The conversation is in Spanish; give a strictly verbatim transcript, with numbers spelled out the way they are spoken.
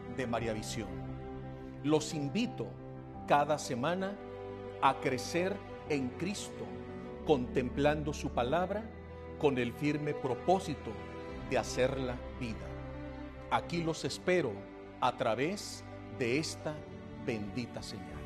de María Visión. Los invito cada semana a crecer en Cristo, contemplando su palabra con el firme propósito de hacerla vida. Aquí los espero a través de esta bendita señal.